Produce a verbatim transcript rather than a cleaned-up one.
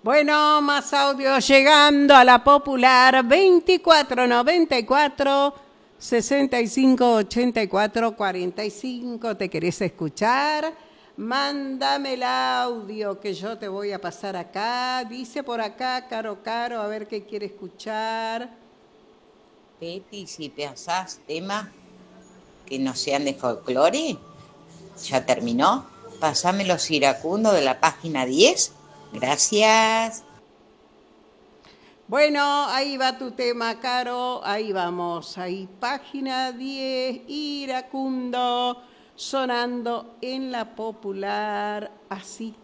Bueno, más audio llegando a la popular veinticuatro noventa y cuatro sesenta y cinco ochenta y cuatro cuarenta y cinco. ¿Te querés escuchar? Mándame el audio que yo te voy a pasar acá. Dice por acá, Caro Caro, a ver qué quiere escuchar. Peti, si pensás temas que no sean de folclore, ya terminó. Pasame los iracundos de la página diez. Gracias. Bueno, ahí va tu tema, Caro. Ahí vamos. Ahí, página diez, Iracundo, sonando en la popular. Así